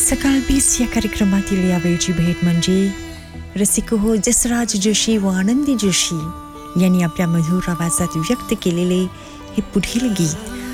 सकाळ 20 या कार्यक्रमातील यावेळची भेट म्हणजे रसिक हो जसराज जोशी व आनंदी जोशी यांनी आपल्या मधुर आवाजात व्यक्त केलेले हे पुढील गीत